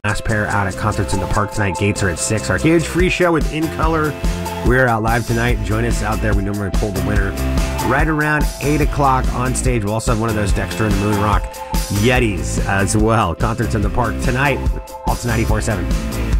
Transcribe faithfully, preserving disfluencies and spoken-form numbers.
last pair out at Concerts in the Park tonight. Gates are at six. Our huge free show with In Color. We're out live tonight. Join us out there. We normally pull the winner right around eight o'clock on stage. We'll also have one of those Dexter and the Moon Rock Yetis as well. Concerts in the Park tonight. Alts ninety-four point seven.